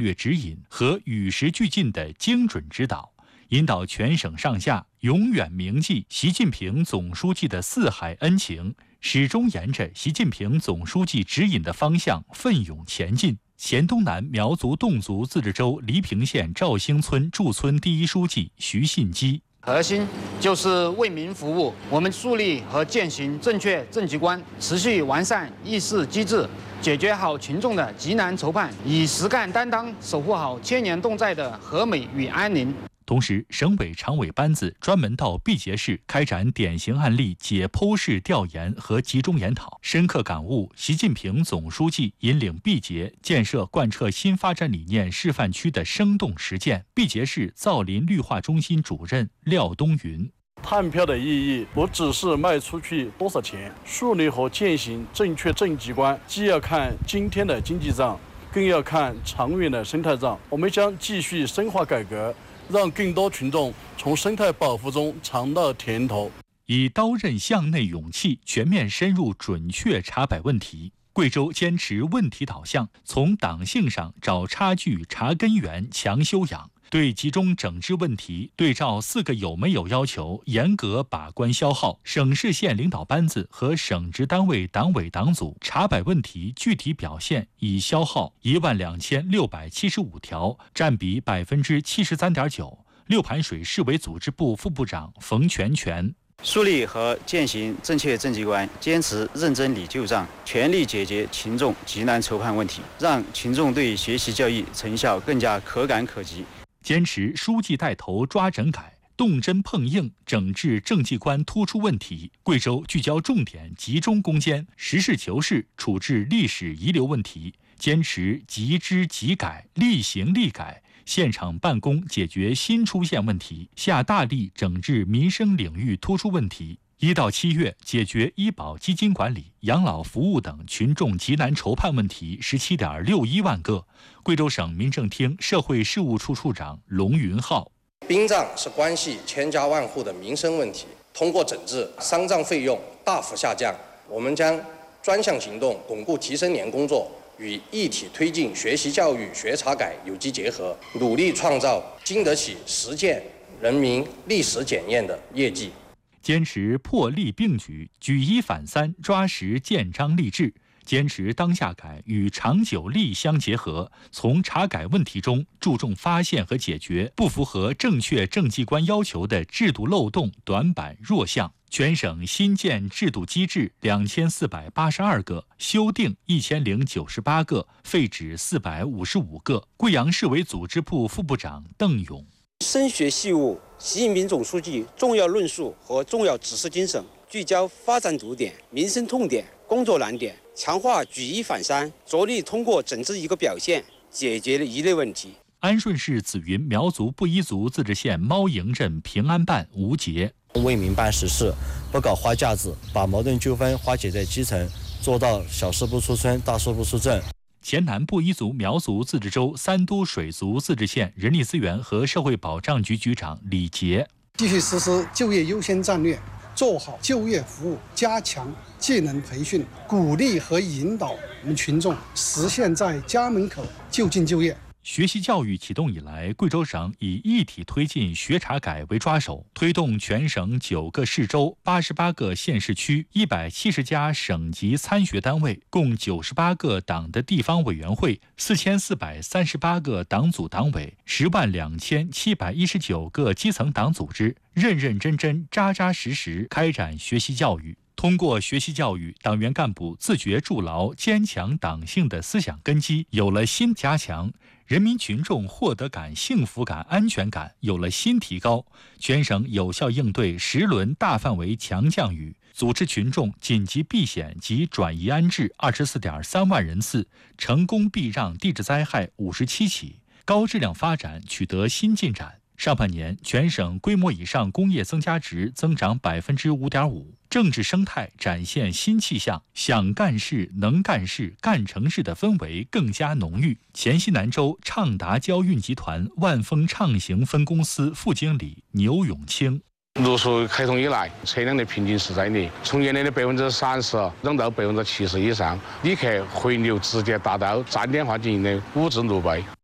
略指引和与时俱进的精准指导，引导全省上下永远铭记习近平总书记的四海恩情，始终沿着习近平总书记指引的方向奋勇前进。黔东南苗族侗族自治州黎平县肇兴村驻村第一书记徐信基。 核心就是为民服务，我们树立和践行正确政绩观，持续完善议事机制，解决好群众的急难愁盼，以实干担当守护好千年侗寨的和美与安宁。 同时，省委常委班子专门到毕节市开展典型案例解剖式调研和集中研讨，深刻感悟习近平总书记引领毕节建设贯彻新发展理念示范区的生动实践。毕节市造林绿化中心主任廖东云： 碳票的意义不只是卖出去多少钱，树立和践行正确政绩观，既要看今天的经济账，更要看长远的生态账。我们将继续深化改革，让更多群众从生态保护中尝到甜头。 以刀刃向内勇气，全面深入准确查摆问题。贵州坚持问题导向，从党性上找差距、查根源、强修养，对集中整治问题对照4个有没有要求，严格把关消耗。省市县领导班子和省直单位党委党组查摆问题具体表现已消耗12675条，占比73.9%。六盘水市委组织部副部长冯全全： 树立和践行正确政绩观，坚持认真理旧账，全力解决群众急难愁盼问题，让群众对学习教育成效更加可感可及。 坚持书记带头抓整改，动真碰硬，整治政绩观突出问题。贵州聚焦重点，集中攻坚，实事求是处置历史遗留问题，坚持即知即改，立行立改。现场办公解决新出现问题，下大力整治民生领域突出问题。1到7月解决医保基金管理、养老服务等群众急难愁盼问题17.61万个。贵州省民政厅社会事务处处长龙云浩： 殡葬是关系千家万户的民生问题，通过整治，丧葬费用大幅下降。我们将专项行动巩固提升年工作与一体推进学习教育学查改有机结合，努力创造经得起实践人民历史检验的业绩。 坚持破例并举，举一反三，抓实建章立制，坚持当下改与长久利相结合，从查改问题中注重发现和解决不符合正确政绩观要求的制度漏洞、短板、弱项。全省新建制度机制2482个，修订1098个，废止455个。贵阳市委组织部副部长邓勇： 深学细悟习近平总书记重要论述和重要指示精神，聚焦发展堵点、民生痛点、工作难点，强化举一反三，着力通过整治一个表现，解决了一类问题。 安顺市紫云苗族布依族自治县猫营镇平安办吴杰： 为民办实事，不搞花架子，把矛盾纠纷化解在基层，做到小事不出村，大事不出镇。 黔南布依族苗族自治州三都水族自治县人力资源和社会保障局局长李杰： 继续实施就业优先战略，做好就业服务，加强技能培训，鼓励和引导我们群众实现在家门口就近就业。 学习教育启动以来，贵州省以一体推进学查改为抓手，推动全省9个市州、88个县市区、170家省级参学单位，共98个党的地方委员会、4438个党组党委、102719个基层党组织，认认真真、扎扎实实开展学习教育。通过学习教育，党员干部自觉筑牢坚强党性的思想根基有了新加强，人民群众获得感、幸福感、安全感有了新提高。全省有效应对10轮大范围强降雨，组织群众紧急避险及转移安置24.3万人次，成功避让地质灾害57起，高质量发展取得新进展。上半年，全省规模以上工业增加值增长5.5%，政治生态展现新气象，想干事、能干事、干成事的氛围更加浓郁。黔西南州畅达交运集团万丰畅行分公司副经理牛永清： 陆续开通以来，车辆的平均市占率从原来的30%涨到70%以上，旅客回流直接达到站点化经营的5至6倍。